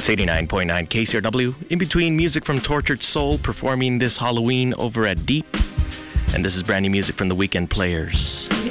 It's 89.9 KCRW. In between, music from Tortured Soul performing this Halloween over at Deep. And this is brand new music from the Weekend Players.